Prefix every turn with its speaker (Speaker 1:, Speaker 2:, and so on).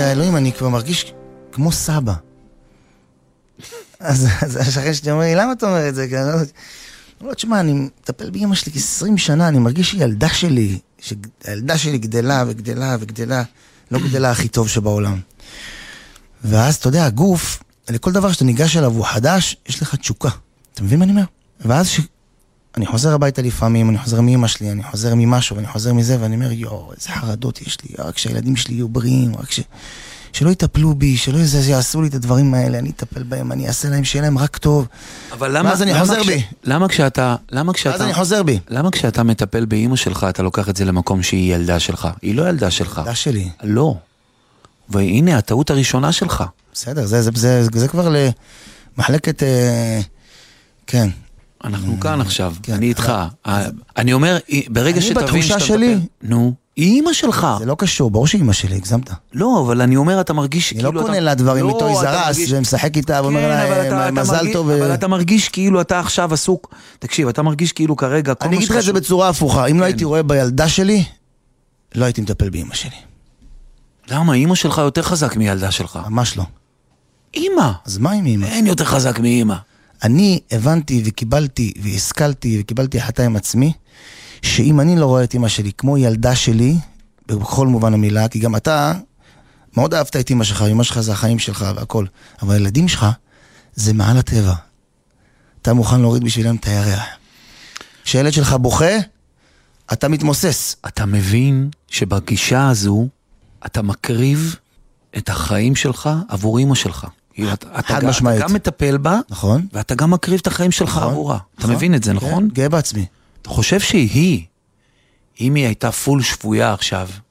Speaker 1: אלוהים, אני כבר מרגיש כמו סבא. אז השכן שלי אומר לי, למה אתה אומר את זה? לא, תשמע, אני מטפל באמא שלי 20 שנה, אני מרגיש שהילדה שלי גדלה וגדלה וגדלה, לא גדלה הכי טוב שבעולם. ואז, אתה יודע, הגוף, לכל דבר שאתה ניגש אליו הוא חדש, יש לך תשוקה. אתה מבין מה אני אומר? ואז אני חוזר הביתה לפעמים, אני חוזר מאמא שלי, אני חוזר ממשהו, ואני חוזר מזה, ואני אומר, איזה חרדות יש לי, רק שהילדים שלי יהיו בריאים, רק שלא יטפלו בי, שלא יעשו לי את הדברים האלה, אני אטפל בהם, אני אעשה להם, שיהיה להם רק טוב.
Speaker 2: אבל למה,
Speaker 1: ואז אני חוזר בי.
Speaker 2: אז אני חוזר בי. למה כשאתה מטפל באמא שלך, אתה לוקח את זה למקום שהיא ילדה שלך? היא לא ילדה שלך.
Speaker 1: ילדה שלי.
Speaker 2: לא. והנה, הטעות הראשונה שלך.
Speaker 1: בסדר, זה כבר למחלקת, כן.
Speaker 2: אנחנו כאן עכשיו, אני איתך. אני אומר, ברגע שתבין
Speaker 1: בתחושה שלי,
Speaker 2: נו, היא אמא שלך.
Speaker 1: זה לא קשור, ברור שהיא אמא שלי, הגזמת.
Speaker 2: לא, אבל אני אומר, אתה מרגיש
Speaker 1: כאילו... אני לא קונה לה דברים איתו איזרס, ומשחק איתה, ואומר לה, מזל טוב.
Speaker 2: אבל אתה מרגיש כאילו אתה עכשיו עסוק. תקשיב, אתה מרגיש כאילו כרגע...
Speaker 1: אני אגיד לך את זה בצורה הפוכה. אם לא הייתי רואה בילדה שלי, לא הייתי מטפל באמא שלי.
Speaker 2: למה? אמא שלך יותר חזק מילדה שלך.
Speaker 1: ממש לא.
Speaker 2: אמא.
Speaker 1: אז מה עם אמא?
Speaker 2: אין יותר חזק מאמא.
Speaker 1: אני הבנתי וקיבלתי והשכלתי וקיבלתי החלטה עם עצמי, שאם אני לא רואה את אמא שלי כמו ילדה שלי, בכל מובן המילה, כי גם אתה מאוד אהבת את אמא שלך, אמא שלך זה החיים שלך והכל, אבל הילדים שלך זה מעל הטבע. אתה מוכן להוריד בשבילם את הירח. כשילד שלך בוכה, אתה מתמוסס.
Speaker 2: אתה מבין שבגישה הזו, אתה מקריב את החיים שלך עבור אמא שלך. אתה גם מטפל בה,
Speaker 1: נכון.
Speaker 2: ואתה גם מקריב את החיים שלך עבורה. אתה מבין את זה, נכון?
Speaker 1: גאה בעצמי.
Speaker 2: אתה חושב שהיא, אם היא הייתה פול שפויה עכשיו,